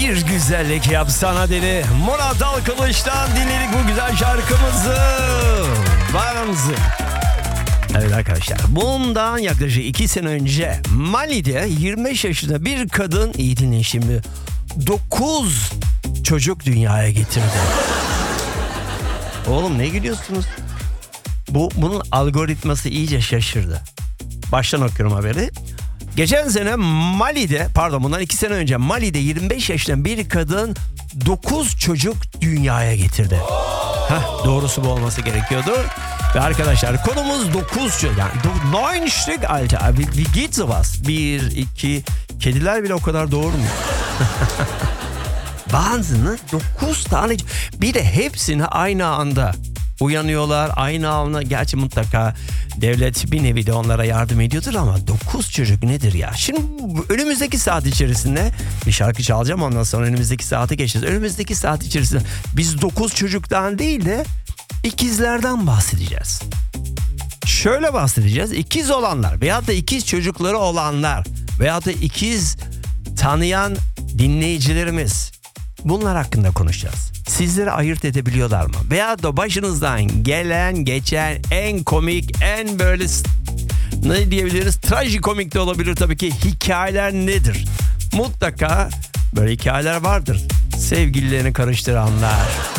Bir güzellik yapsana dedi. Murat Dalkılıç'tan dinledik bu güzel şarkımızı. Varımızı. Evet arkadaşlar, bundan yaklaşık 2 sene önce Mali'de 25 yaşında bir kadın, iyi dinleyin şimdi, 9 çocuk dünyaya getirdi. Oğlum ne gülüyorsunuz? Bunun algoritması iyice şaşırdı. Baştan okuyorum haberi. Geçen sene bundan 2 sene önce Mali'de 25 yaşında bir kadın 9 çocuk dünyaya getirdi. Doğrusu bu olması gerekiyordu. Ve arkadaşlar konumuz 9 çocuk. Yani 9 Stück, Alter. Wie geht sowas? 1, 2, kediler bile o kadar doğurmuyor. Bazını 9 tane. Bir de hepsini aynı anda uyanıyorlar. Aynı anda, gerçi mutlaka devlet bir nevi de onlara yardım ediyordur ama 9 çocuk nedir ya? Şimdi önümüzdeki saat içerisinde bir şarkı çalacağım, ondan sonra önümüzdeki saate geçeceğiz. Önümüzdeki saat içerisinde biz 9 çocuktan değil de ikizlerden bahsedeceğiz. Şöyle bahsedeceğiz. İkiz olanlar veyahut da ikiz çocukları olanlar veyahut da ikiz tanıyan dinleyicilerimiz, bunlar hakkında konuşacağız. Sizleri ayırt edebiliyorlar mı? Veyahut da başınızdan gelen geçen en komik, en böyle ne diyebiliriz, trajikomik de olabilir tabii ki, hikayeler nedir? Mutlaka böyle hikayeler vardır. Sevgililerini karıştıranlar,